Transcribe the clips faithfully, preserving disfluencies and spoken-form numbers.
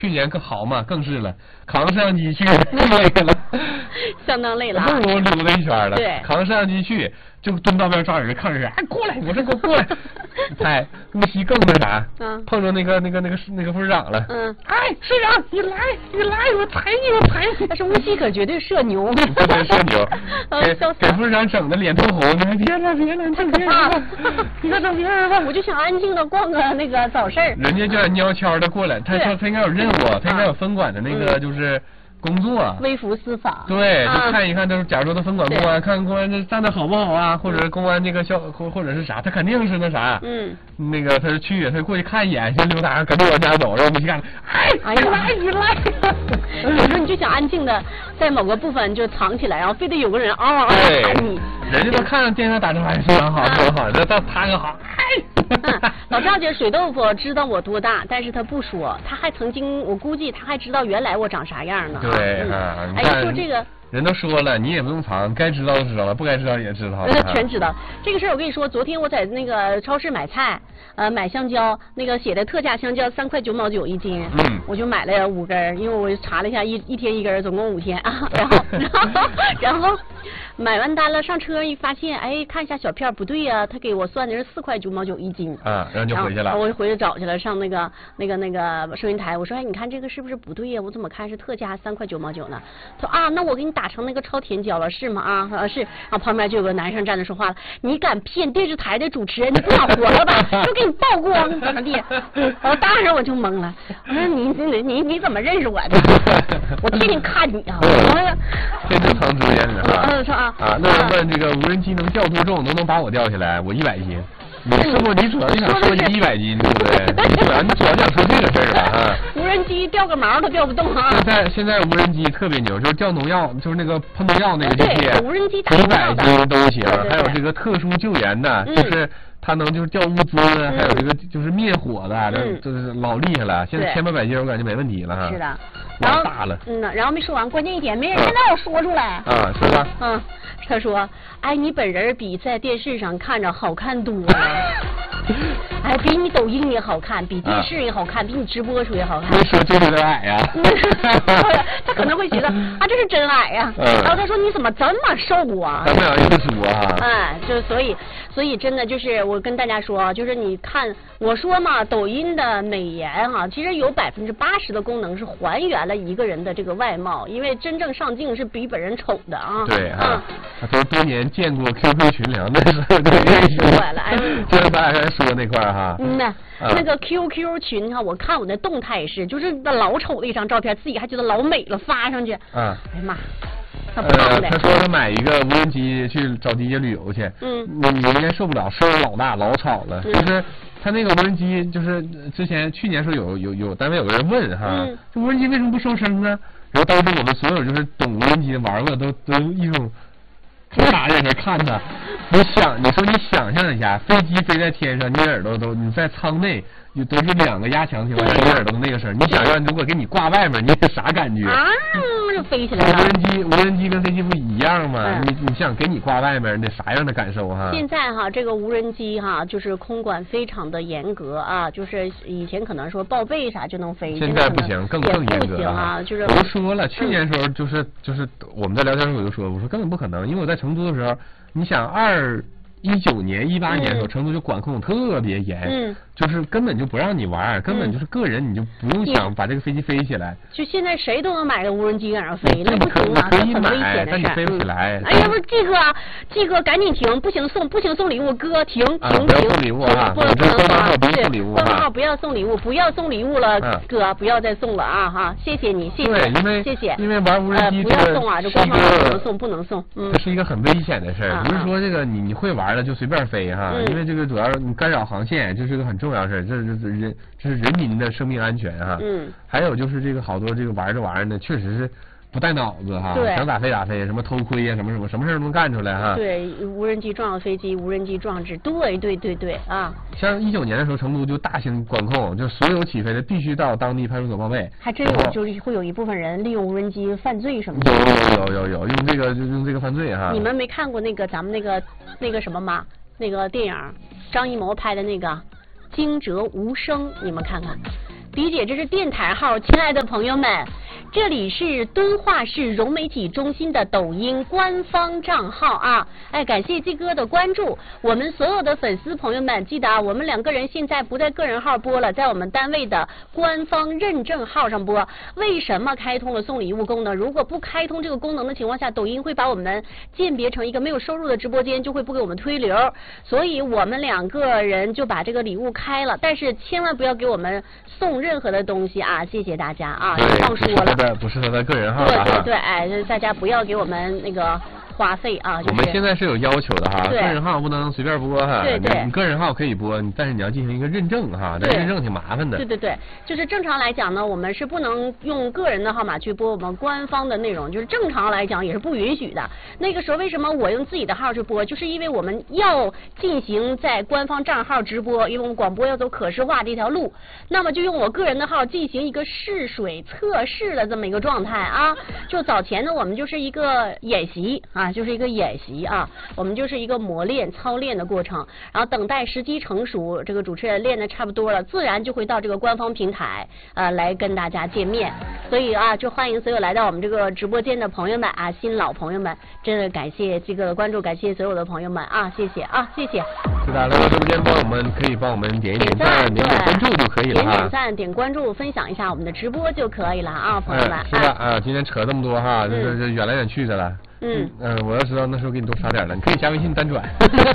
去年更好嘛，更是了，扛摄像机去累了， 相当累了， 不如溜达一圈了。 对， 扛摄像机去，就蹲道边抓人，看人，哎，过来，我说给我过来，拍无锡更那啥， 嗯， 碰着那个那个那个那个副市长了， 嗯， 哎，市长，你来，你来，我踩你，我踩你。 但是无锡可绝对社牛， 特别社牛，给给副市长整的脸通红，你还别了别了，你整别人吧，你快整别人吧。 我就想安静的逛个那个早市。 人家就想悄悄的过来，他他他应该有任务，他应该有分管的那个就是工作， 微服私访。 对，就看一看，都是假如说他分管公安，看公安这站的好不好啊，或者公安这个校或或者是啥，他肯定是那啥， 嗯， 那个他是去，他过去看一眼，先溜达，赶紧往家走，然后我们去看，哎，你来你来， 有时候你就想安静的在某个部分就藏起来，然后非得有个人嗷嗷嗷喊你。 人家都看电视上打电话非常好，非常好，这他他个好， 嗯，老赵姐水豆腐知道我多大，但是他不说，他还曾经，我估计他还知道原来我长啥样呢。 对啊， 嗯、哎，说这个。 人都说了，你也不用藏，该知道都知道了，不该知道也知道了， 全知道。这个事儿我跟你说，昨天我在那个超市买菜，呃，买香蕉，那个写的特价香蕉三块九毛九一斤， 嗯， 我就买了五根，因为我查了一下，一一天一根，总共五天啊，然后然后然后买完单了，上车一发现，哎，看一下小票不对呀、啊，他给我算的是四块九毛九一斤， 啊，然后就回去了， 我就回去找去了，上那个那个那个收银台，我说，哎，你看这个是不是不对呀、啊？我怎么看是特价三块九毛九呢？他说啊，那我给你打成那个超甜椒了，是吗？啊啊是，啊旁边就有个男生站着说话了，你敢骗电视台的主持人，你不想活了吧？就给你曝光怎么地？我当时我就懵了，我说你你你你怎么认识我的？我天天看你啊！ 天天藏资源的哈。 嗯说啊啊，那我问这个无人机能吊多重？能不能把我吊起来？我一百斤。你是不？你主要就想说你一百斤，对不对？你主要你主要想说这个事儿吧？啊。 无人机吊个毛都吊不动啊！ 现在现在无人机特别牛，就是吊农药，就是那个喷农药那个机器， 对，无人机打一百斤都行。 对对对还有这个特殊救援的， 嗯、 就是它能就是吊物资，嗯、还有这个就是灭火的，这、嗯、就是老厉害了。现在千八百斤我感觉没问题了哈。 是的。 然后大了。 嗯呐，然后没说完，关键一点没人现在我说出来。 啊，说吧。 嗯，他说，哎，你本人比在电视上看着好看多了。哎，比你抖音也好看，比电视也好看，啊、比你直播时候也好看。 没说就是有点矮呀、 啊。他可能会觉得啊，这是真矮呀、啊。 嗯、 然后他说你怎么这么瘦啊？ 咱们俩一说啊。 哎，就所以所以真的就是我跟大家说啊，就是你看我说嘛，抖音的美颜啊，其实有百分之八十的功能是还原了一个人的这个外貌，因为真正上镜是比本人丑的啊。 对啊，他都多年见过 Q Q 群聊的时候都认识出来了。哎， 就是咱俩刚才说那块儿哈。 嗯呐，啊、那个 Q Q 群哈，我看我的动态也是，就是那老丑的一张照片，自己还觉得老美了，发上去。 啊。 哎呀妈！ 呃，他说他买一个无人机去找地界旅游去， 嗯， 你你应该受不了，声老大老吵了， 嗯、 就是他那个无人机，就是之前去年时候有有有单位有个人问哈， 嗯、 这无人机为什么不收声呢？然后当时我们所有就是懂无人机玩过都都一种傻眼在看他，你想你说你想象一下，飞机飞在天上，你耳朵都你在舱内。有都是两个压强情况下，你耳朵的那个声，你想象如果给你挂外面，你得啥感觉？ 啊，就飞起来了。 无人机，无人机跟飞机不一样吗？ 嗯、 你你想给你挂外面，那啥样的感受哈？ 现在哈，这个无人机哈，就是空管非常的严格啊，就是以前可能说报备啥就能飞， 现在不行，更更严格了啊。就是我都说了，去年时候就是、嗯、就是我们在聊天时候我就说，我说根本不可能，因为我在成都的时候，你想二。一九年、一八年的时候，成都就管控特别严， 嗯， 就是根本就不让你玩，根本就是个人你就不用想把这个飞机飞起来。 就现在谁都能买个无人机在那飞， 那不行啊， 可以很危险的但你飞不起来。 哎呀，不是季哥，季哥赶紧停，不行送不行送礼物，哥停停停， 不要送礼物啊！ 不能不能啊！不送礼物官方号不要送礼物，不要送礼物了，哥不要再送了啊哈！谢谢你，谢谢， 对，因为谢谢， 因为玩无人机不要送啊，这官方号不能送，不能送，嗯， 这是一个很危险的事儿，不是说这个你你会玩了就随便飞。哈，因为这个主要你干扰航线，这是个很重要的事，这是这人这是人民的生命安全哈。 嗯。 还有就是这个好多这个玩这玩意儿呢，确实是不带脑子哈，想咋飞咋飞，什么偷窥呀，什么什么什么事儿都能干出来哈。 对，无人机撞了飞机，无人机撞置，对对对对啊。 像一九年的时候，成都就大型管控，就所有起飞的必须到当地派出所报备。 还真有，就是会有一部分人利用无人机犯罪什么的。 有有有有有，用这个就用这个犯罪哈。 你们没看过那个咱们那个那个什么吗？那个电影张艺谋拍的那个《惊蛰无声》，你们看看， 迪姐这是电台号，亲爱的朋友们。这里是敦化市融媒体中心的抖音官方账号啊！哎，感谢鸡哥的关注。我们所有的粉丝朋友们，记得啊，我们两个人现在不在个人号播了，在我们单位的官方认证号上播。为什么开通了送礼物功能？如果不开通这个功能的情况下，抖音会把我们鉴别成一个没有收入的直播间，就会不给我们推流。所以我们两个人就把这个礼物开了，但是千万不要给我们送任何的东西啊！谢谢大家啊！放说了。 不是他的个人号对对对，哎，大家不要给我们那个花费啊！就是、 我们现在是有要求的哈， 个人号不能随便播哈。 对对， 你个人号可以播，但是你要进行一个认证哈，这认证挺麻烦的。 对对对，就是正常来讲呢，我们是不能用个人的号码去播我们官方的内容，就是正常来讲也是不允许的。那个时候为什么我用自己的号去播，就是因为我们要进行在官方账号直播，因为我们广播要走可视化这条路，那么就用我个人的号进行一个试水测试的这么一个状态啊。就早前呢，我们就是一个演习啊，就是一个演习啊，我们就是一个磨练操练的过程，然后等待时机成熟，这个主持人练的差不多了，自然就会到这个官方平台呃来跟大家见面。所以啊，就欢迎所有来到我们这个直播间的朋友们啊，新老朋友们，真的感谢这个关注，感谢所有的朋友们啊，谢谢啊，谢谢。 是的，来到直播间帮我们可以帮我们点一点赞，点点关注就可以了啊，点点赞，点关注，分享一下我们的直播就可以了啊，朋友们。 哎、是的啊，今天扯这么多哈，这这远来远去的了。 嗯嗯、呃，我要知道那时候给你多刷点了，你可以加微信单转。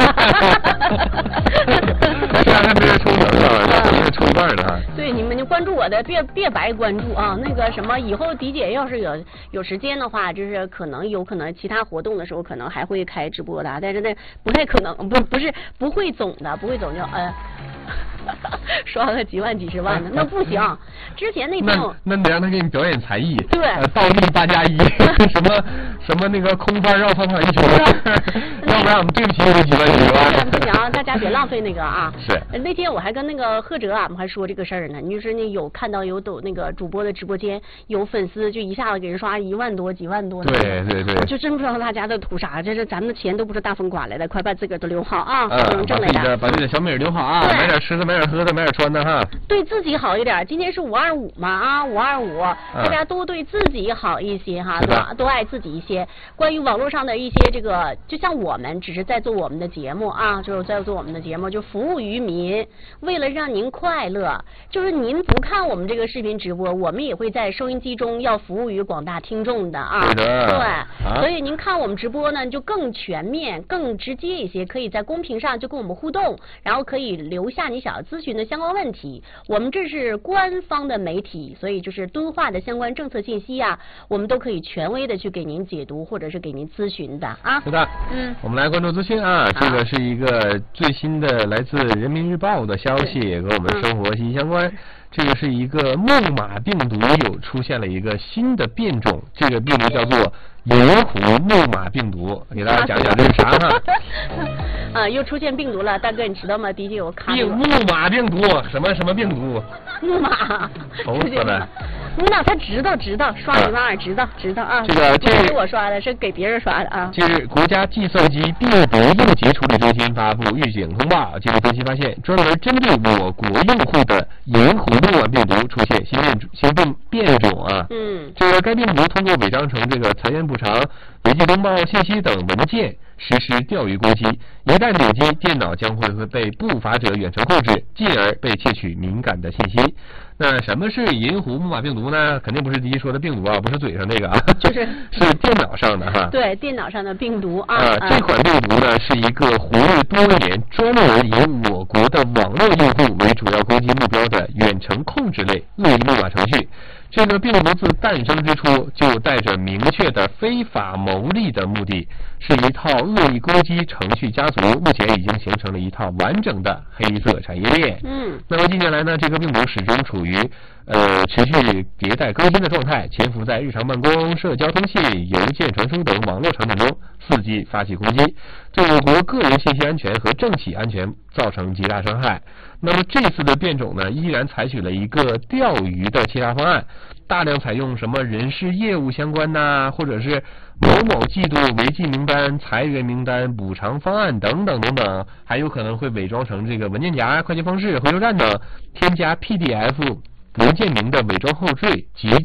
下面没人抽成啊，一个抽一半的啊。 对，你们就关注我的，别别白关注啊。那个什么，以后迪姐要是有有时间的话，就是可能有可能其他活动的时候，可能还会开直播的，但是那不太可能，不不是不会总的，不会总就呃。刷了几万几十万的，那不行。之前那天那那得让他给你表演才艺， 对， 呃、倒立八加一，什么什么那个空翻绕操场一圈，要不然我们对不起这几万几十万。 不行，大家别浪费那个啊。 是。 那天我还跟那个贺哲啊，我们还说这个事儿呢。你就是那有看到有抖那个主播的直播间有粉丝就一下子给人刷一万多几万多。 对对对。 我就真不知道大家在图啥，这是咱们的钱都不是大风刮来的，快把自个儿都留好啊， 嗯， 挣来的。 把自己的小米留好啊，买点吃的，买点喝的，买点穿的哈。 对自己好一点，今天是五二五嘛啊，五二五，大家多对自己好一些哈，多多爱自己一些。关于网络上的一些这个，就像我们只是在做我们的节目啊，就是在做我们的节目，就服务于民，为了让您快乐。就是您不看我们这个视频直播，我们也会在收音机中要服务于广大听众的啊。 对的。 对， 啊、 所以您看我们直播呢，就更全面、更直接一些，可以在公屏上就跟我们互动，然后可以留下你想要咨询的相关问题。我们这是官方的媒体，所以就是敦化的相关政策信息啊，我们都可以权威的去给您解读，或者是给您咨询的啊。 是的， 嗯， 我们来关注资讯啊，这个是一个最新的来自人民日报的消息，和我们生活息息相关。这个是一个木马病毒有出现了一个新的变种，这个病毒叫做银狐木马病毒，给大家讲讲这是啥哈？ 啊，又出现病毒了，大哥你知道吗？的确有卡。 病木马病毒，什么什么病毒？ 木马。 愁死了。 木马他知道知道，刷一万知道知道啊。 这个不是我刷的，是给别人刷的啊。 近日，国家计算机病毒应急处理中心发布预警通报，经过分析发现，专门针对我国用户的银狐木马病毒出现新变新变变种啊。 嗯。 这个该病毒通过伪装成这个财源补偿、违纪通报信息等文件，实施钓鱼攻击。一旦点击，电脑将会会被不法者远程控制，进而被窃取敏感的信息。那什么是银狐木马病毒呢？肯定不是第一说的病毒啊，不是嘴上那个啊， 就是是电脑上的哈。 对，电脑上的病毒啊。 啊，这款病毒呢是一个活跃多年、专门以我国的网络用户为主要攻击目标的远程控制类恶意木马程序。这个病毒自诞生之初就带着明确的非法牟利的目的，是一套恶意攻击程序家族，目前已经形成了一套完整的黑色产业链。 嗯， 那么近年来呢，这个病毒始终处于呃持续迭代更新的状态，潜伏在日常办公、社交通信、邮件传输等网络场景中，伺机发起攻击，对我国个人信息安全和政企安全造成极大伤害。那么这次的变种呢，依然采取了一个钓鱼的欺诈方案，大量采用什么人事业务相关呐、啊，或者是某某季度违纪名单、裁员名单、补偿方案等等等等，还有可能会伪装成这个文件夹、快捷方式、回收站等，添加 P D F 罗建明的伪装后缀结